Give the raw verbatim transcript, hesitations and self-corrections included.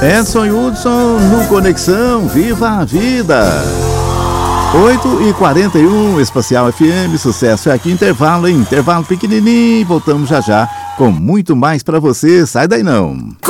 Edson e Hudson no Conexão, viva a vida. oito e quarenta e um, Espacial F M, sucesso é aqui, intervalo, hein? Intervalo pequenininho, voltamos já já com muito mais pra você, sai daí não.